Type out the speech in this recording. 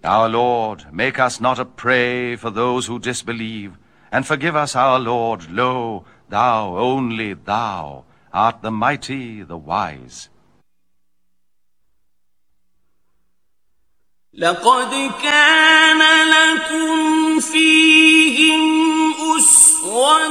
Our Lord, make us not a prey for those who disbelieve, and forgive us, our Lord. Lo, thou, only thou, art the mighty, the wise. لقد كان لكم فيهم أسوة